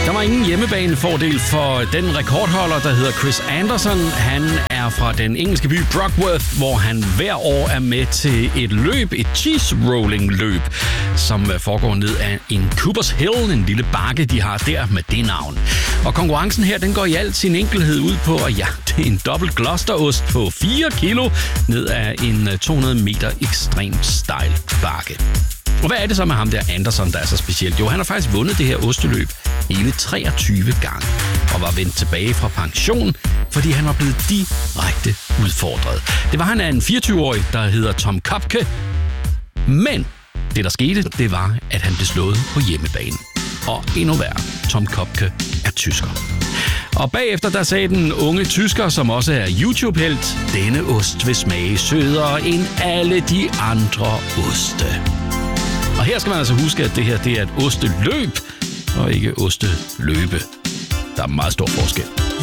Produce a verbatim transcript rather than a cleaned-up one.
Der var ingen hjemmebanefordel for den rekordholder, der hedder Chris Anderson. Han er fra den engelske by Brockworth, hvor han hver år er med til et løb, et cheese rolling løb, som foregår ned af en Coopers Hill, en lille bakke, de har der med det navn. Og konkurrencen her, den går i al sin enkelhed ud på, at ja, det er en dobbelt Gloucesterost på fire kilo ned af en to hundrede meter ekstremt stejl bakke. Og hvad er det så med ham der Anderson, der er så specielt? Jo, han har faktisk vundet det her osteløb hele treogtyve gange og var vendt tilbage fra pension, fordi han var blevet direkte udfordret. Det var han af en fireogtyve-årig, der hedder Tom Kopke. Men det, der skete, det var, at han blev slået på hjemmebane. Og endnu værre, Tom Kopke er tysker. Og bagefter der sagde den unge tysker, som også er YouTube-helt, denne ost vil smage sødere end alle de andre oste. Og her skal man altså huske, at det her det er et osteløb, og ikke osteløbe. Der er meget stor forskel.